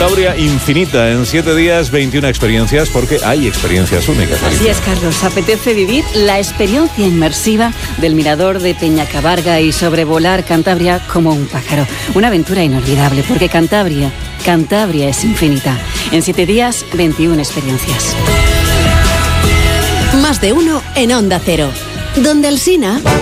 Cantabria infinita, en 7 días 21 experiencias, porque hay experiencias únicas. Así es, Carlos, apetece vivir la experiencia inmersiva del mirador de Peñacabarga y sobrevolar Cantabria como un pájaro. Una aventura inolvidable, porque Cantabria es infinita. En 7 días, 21 experiencias. Más de uno en Onda Cero. Donde Alsina.